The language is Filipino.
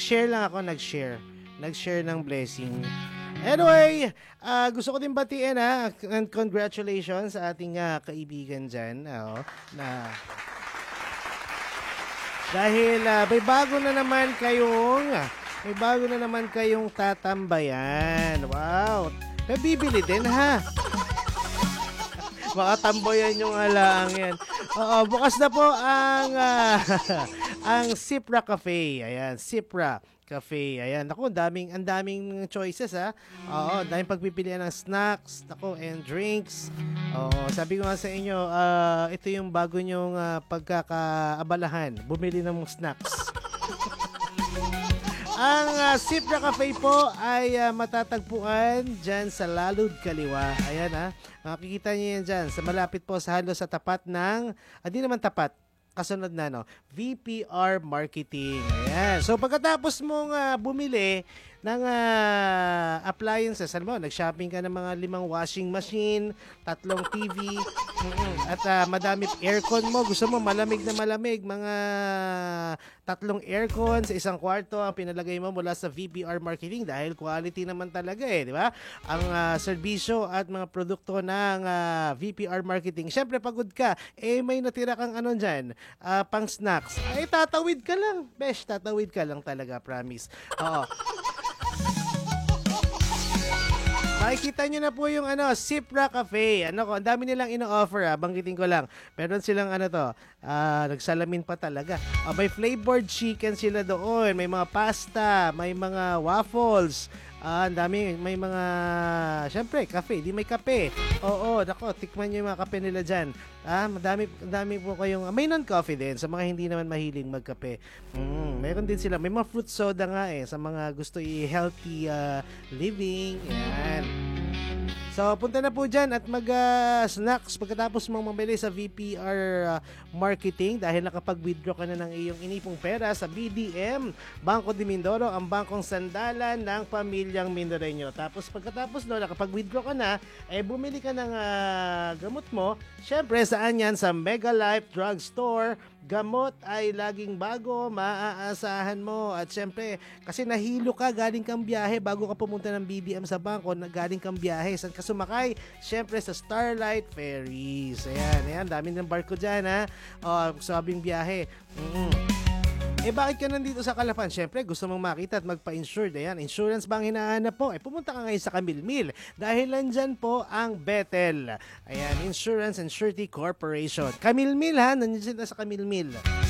Nag-share lang ako, nag-share ng blessing. Anyway, gusto ko din batiin and congratulations sa ating kaibigan dyan. Na dahil may bago na naman kayong tatambayan. Wow. Nabibili din Baka tambayan yung alaang yan. Oo, bukas na po ang ang Sipra Cafe. Ayan, Sipra Cafe. Ayan, naku, ang daming choices Oo, daming pagpipilian ng snacks, and drinks. Oo, sabi ko nga sa inyo, ito yung bago nyong pagkakaabalahan. Bumili ng snacks. Ang Sipra Cafe po ay matatagpuan dyan sa Lalud Kaliwa. Ayan makikita niyo yan dyan. Malapit po halos sa tapat ng, hindi naman tapat, kasunod na VPR Marketing. Ayan. So pagkatapos mong bumili ng appliances, alam mo, nag-shopping ka ng mga 5 washing machine, 3 TV, at madami aircon mo, gusto mo malamig na malamig, mga 3 aircon sa isang kwarto ang pinalagay mo mula sa VPR Marketing dahil quality naman talaga di ba? Ang serbisyo at mga produkto ng VPR Marketing. Syempre pagod ka, may natira kang dyan, pang snacks. Ay tatawid ka lang. Besh, tatawid ka lang talaga, promise. Oo. Makikita nyo na po yung Sipra Cafe. Ang dami nilang ino-offer banggitin ko lang. Meron silang nagsalamin pa talaga. May flavored chicken sila doon. May mga pasta, may mga waffles. Ang dami, may mga, syempre, cafe. Di may kape. Oo, tikman nyo yung mga kape nila dyan. Madami po kayong, may non-coffee din sa mga hindi naman mahiling magkape. Meron din sila, may mga fruit soda nga sa mga gusto i-healthy living. Yan. So, punta na po dyan at mag-snacks pagkatapos mong mamili sa VPR Marketing dahil nakapag-withdraw ka na ng iyong inipong pera sa BDM, Bangko de Mindoro, ang bangkong sandalan ng pamilyang Mindoreño. Tapos pagkatapos nakapag-withdraw ka na, bumili ka ng gamot mo. Syempre, saan yan? Sa Mega Life Drug Store. Gamot ay laging bago, maaasahan mo. At syempre, kasi nahilo ka, galing kang biyahe bago ka pumunta ng BDM sa bangko, galing kang biyahe. Saan ka sumakay? Syempre sa Starlight Ferries. Ayan, dami ng barko dyan sabing biyahe. Bakit ka nandito sa Calapan? Syempre, gusto mong makita at magpa-insured. Ayan, insurance ba ang hinahanap po? Pumunta ka ngayon sa Camilmil dahil nandyan po ang Bethel. Ayan, Insurance and Surety Corporation. Camilmil nandyan sila sa Camilmil.